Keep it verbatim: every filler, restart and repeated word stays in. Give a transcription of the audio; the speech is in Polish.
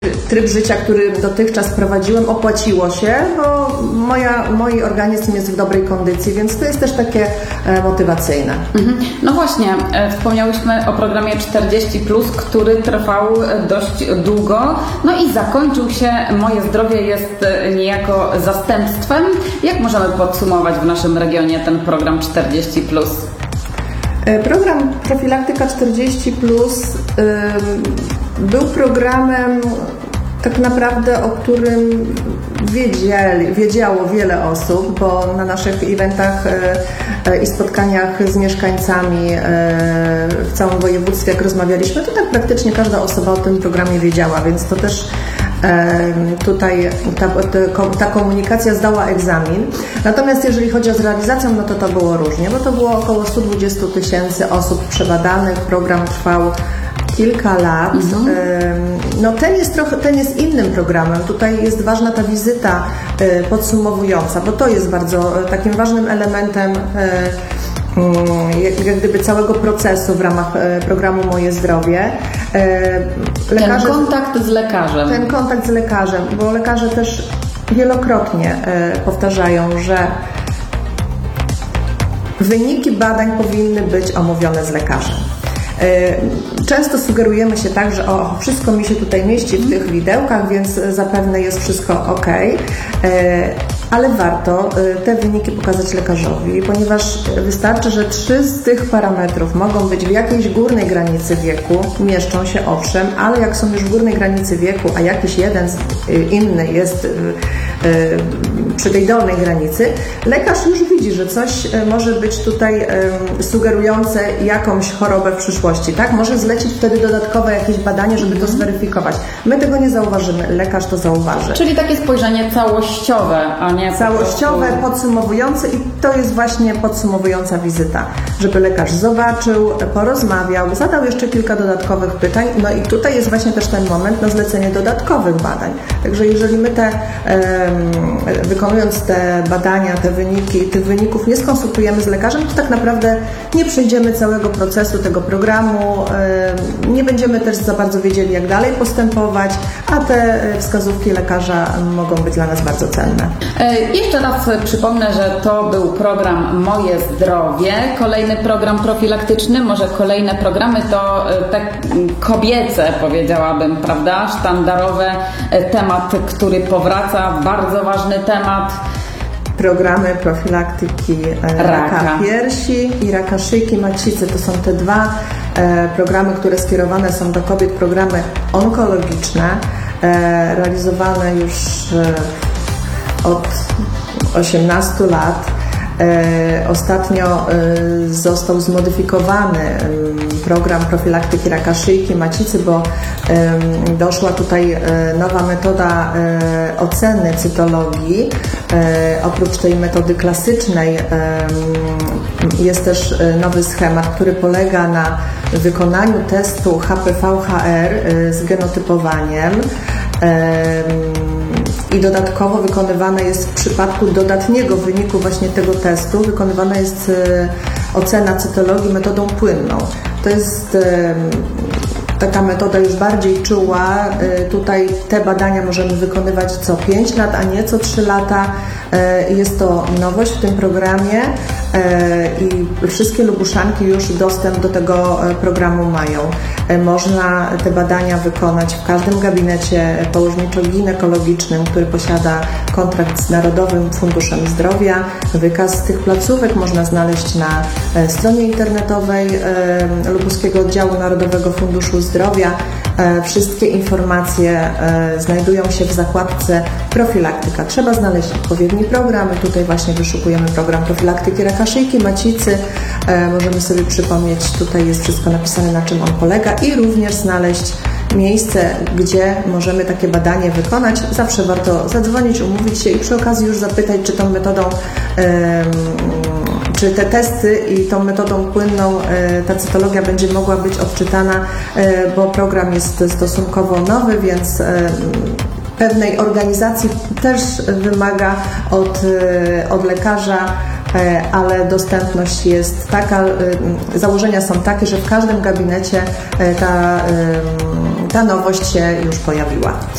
Tryb życia, który dotychczas prowadziłem, opłaciło się, bo moja, mój organizm jest w dobrej kondycji, więc to jest też takie e, motywacyjne. Mhm. No właśnie, e, wspomniałyśmy o programie czterdzieści plus, który trwał dość długo, no i zakończył się. Moje zdrowie jest niejako zastępstwem. Jak możemy podsumować w naszym regionie ten program czterdzieści plus? Program Profilaktyka czterdzieści plus był programem tak naprawdę, o którym wiedzieli, wiedziało wiele osób, bo na naszych eventach i spotkaniach z mieszkańcami w całym województwie, jak rozmawialiśmy, to tak praktycznie każda osoba o tym programie wiedziała, więc to też tutaj ta, ta komunikacja zdała egzamin. Natomiast jeżeli chodzi o realizację, no to to było różnie, bo to było około sto dwadzieścia tysięcy osób przebadanych. Program trwał kilka lat. Mhm. No ten jest trochę, ten jest innym programem. Tutaj jest ważna ta wizyta podsumowująca, bo to jest bardzo takim ważnym elementem jak gdyby całego procesu w ramach programu Moje Zdrowie. Lekarze, ten kontakt z lekarzem. Ten kontakt z lekarzem, bo lekarze też wielokrotnie powtarzają, że wyniki badań powinny być omówione z lekarzem. Często sugerujemy się tak, że o, wszystko mi się tutaj mieści w tych widełkach, więc zapewne jest wszystko ok, ale warto te wyniki pokazać lekarzowi, ponieważ wystarczy, że trzy z tych parametrów mogą być w jakiejś górnej granicy wieku, mieszczą się owszem, ale jak są już w górnej granicy wieku, a jakiś jeden inny jest przy tej dolnej granicy, lekarz już widzi, że coś może być tutaj sugerujące jakąś chorobę w przyszłości, tak? Może zlecić wtedy dodatkowe jakieś badanie, żeby to zweryfikować. My tego nie zauważymy, lekarz to zauważy. Czyli takie spojrzenie całościowe, a nie całościowe, podsumowujące i to jest właśnie podsumowująca wizyta, żeby lekarz zobaczył, porozmawiał, zadał jeszcze kilka dodatkowych pytań, no i tutaj jest właśnie też ten moment na zlecenie dodatkowych badań. Także jeżeli my te wykonując te badania, te wyniki, tych wyników nie skonsultujemy z lekarzem, to tak naprawdę nie przejdziemy całego procesu tego programu, nie będziemy też za bardzo wiedzieli, jak dalej postępować, a te wskazówki lekarza mogą być dla nas bardzo cenne. Jeszcze raz przypomnę, że to był program Moje Zdrowie, kolejny program profilaktyczny, może kolejne programy to te kobiece, powiedziałabym, prawda, sztandarowe, temat, który powraca, bardzo ważny temat. Programy profilaktyki raka, raka piersi i raka szyjki macicy. To są te dwa e, programy, które skierowane są do kobiet, programy onkologiczne, e, realizowane już e, od osiemnastu lat. E, ostatnio e, został zmodyfikowany e, program profilaktyki raka szyjki macicy, bo e, doszła tutaj e, nowa metoda e, oceny cytologii. E, oprócz tej metody klasycznej e, jest też nowy schemat, który polega na wykonaniu testu H P V H R e, z genotypowaniem. E, I dodatkowo wykonywane jest w przypadku dodatniego wyniku właśnie tego testu, wykonywana jest ocena cytologii metodą płynną. To jest taka metoda już bardziej czuła. Tutaj te badania możemy wykonywać co pięć lat, a nie co trzy lata. Jest to nowość w tym programie i wszystkie Lubuszanki już dostęp do tego programu mają. Można te badania wykonać w każdym gabinecie położniczo-ginekologicznym, który posiada kontrakt z Narodowym Funduszem Zdrowia. Wykaz tych placówek można znaleźć na stronie internetowej Lubuskiego Oddziału Narodowego Funduszu Zdrowia. Wszystkie informacje znajdują się w zakładce profilaktyka. Trzeba znaleźć odpowiedni program. Tutaj właśnie wyszukujemy program profilaktyki raka szyjki macicy. Możemy sobie przypomnieć, tutaj jest wszystko napisane, na czym on polega i również znaleźć miejsce, gdzie możemy takie badanie wykonać. Zawsze warto zadzwonić, umówić się i przy okazji już zapytać, czy tą metodą czy te testy i tą metodą płynną ta cytologia będzie mogła być odczytana, bo program jest stosunkowo nowy, więc pewnej organizacji też wymaga od, od lekarza, ale dostępność jest taka, założenia są takie, że w każdym gabinecie ta, ta nowość się już pojawiła.